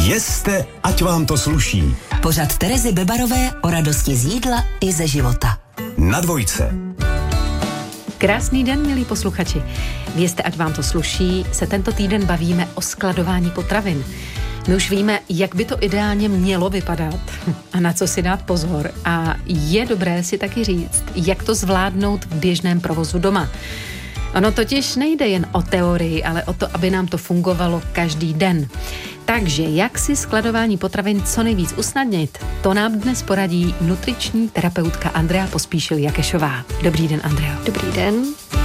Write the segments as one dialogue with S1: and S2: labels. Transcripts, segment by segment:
S1: Jeste, ať vám to sluší.
S2: Pořad Terezy Bebarové o radosti z jídla i ze života.
S1: Na Dvojce.
S3: Krásný den, milí posluchači. Jeste, ať vám to sluší, se tento týden bavíme o skladování potravin. My už víme, jak by to ideálně mělo vypadat a na co si dát pozor. A je dobré si taky říct, jak to zvládnout v běžném provozu doma. Ono totiž nejde jen o teorii, ale o to, aby nám to fungovalo každý den. Takže jak si skladování potravin co nejvíc usnadnit, to nám dnes poradí nutriční terapeutka Andrea Pospíšil-Jakešová. Dobrý den, Andrea.
S4: Dobrý den.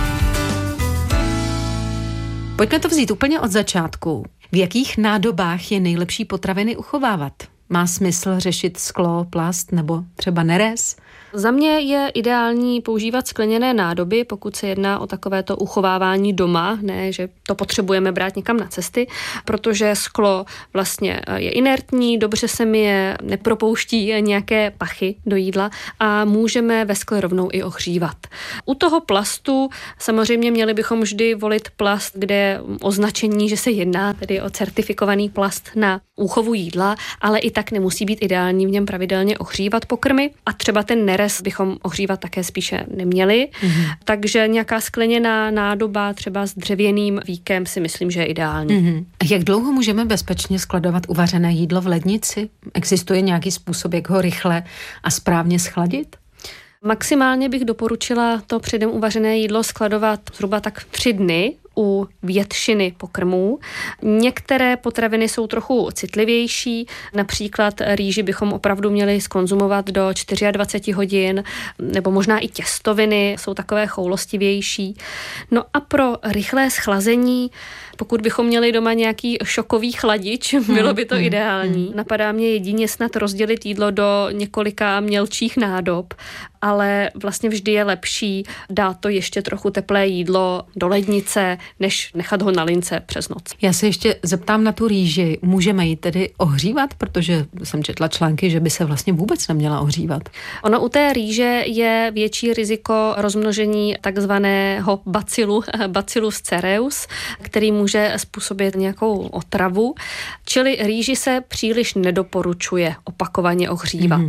S3: Pojďme to vzít úplně od začátku. V jakých nádobách je nejlepší potraviny uchovávat? Má smysl řešit sklo, plast nebo třeba nerez?
S4: Za mě je ideální používat skleněné nádoby, pokud se jedná o takovéto uchovávání doma, ne, že to potřebujeme brát někam na cesty, protože sklo vlastně je inertní, dobře se myje, nepropouští nějaké pachy do jídla a můžeme ve skle rovnou i ohřívat. U toho plastu samozřejmě měli bychom vždy volit plast, kde je označení, že se jedná tedy o certifikovaný plast na úchovu jídla, ale i tak nemusí být ideální v něm pravidelně ohřívat pokrmy a třeba ten nerez bychom ohřívat také spíše neměli. Takže nějaká skleněná nádoba třeba s dřevěným víkem si myslím, že je ideální.
S3: Jak dlouho můžeme bezpečně skladovat uvařené jídlo v lednici? Existuje nějaký způsob, jak ho rychle a správně schladit?
S4: Maximálně bych doporučila to předem uvařené jídlo skladovat zhruba tak 3 dny u většiny pokrmů. Některé potraviny jsou trochu citlivější, například rýži bychom opravdu měli zkonzumovat do 24 hodin, nebo možná i těstoviny jsou takové choulostivější. No a pro rychlé schlazení, pokud bychom měli doma nějaký šokový chladič, bylo by to ideální. Napadá mě jedině snad rozdělit jídlo do několika mělčích nádob, ale vlastně vždy je lepší dát to ještě trochu teplé jídlo do lednice, než nechat ho na lince přes noc.
S3: Já se ještě zeptám na tu rýži. Můžeme ji tedy ohřívat? Protože jsem četla články, že by se vlastně vůbec neměla ohřívat.
S4: Ono u té rýže je větší riziko rozmnožení takzvaného Bacillus cereus, který může způsobit nějakou otravu. Čili rýži se příliš nedoporučuje opakovaně ohřívat.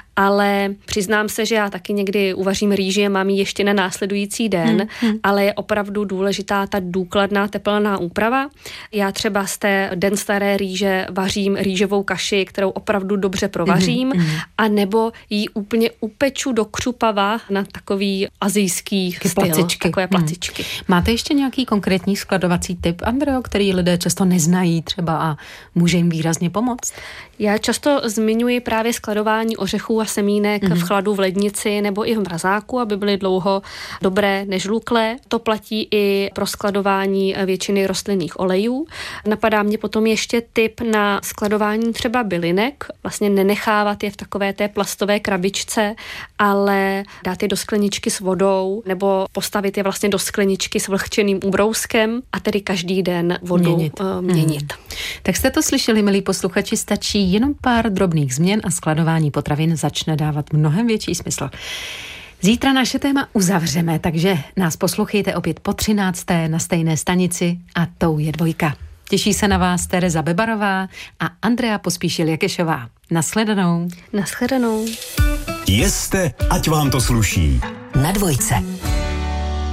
S4: Ale přiznám se, že já taky někdy uvařím rýži a mám ji ještě na následující den, ale je opravdu důležitá ta důkladná tepelná úprava. Já třeba z té den staré rýže vařím rýžovou kaši, kterou opravdu dobře provařím, a nebo ji úplně upeču do křupava na takový asijský styl, takové placičky.
S3: Máte ještě nějaký konkrétní skladovací tip, Andreo, který lidé často neznají třeba a může jim výrazně pomoct?
S4: Já často zmiňuji právě skladování ořechů a semínek v chladu v lednici nebo i v mrazáku, aby byly dlouho dobré nežluklé. To platí i pro skladování většiny rostlinných olejů. Napadá mě potom ještě tip na skladování třeba bylinek, vlastně nenechávat je v takové té plastové krabičce, ale dát je do skleničky s vodou nebo postavit je vlastně do skleničky s vlhčeným ubrouskem a tedy každý den vodu měnit.
S3: Tak jste to slyšeli, milí posluchači, stačí jenom pár drobných změn a skladování potravin začne dávat mnohem větší smysl. Zítra naše téma uzavřeme, takže nás poslouchejte opět po 13. na stejné stanici a tou je Dvojka. Těší se na vás Tereza Bebarová a Andrea Pospíšil-Jakešová. Nashledanou.
S4: Nashledanou.
S1: Jeste, ať vám to sluší.
S2: Na Dvojce.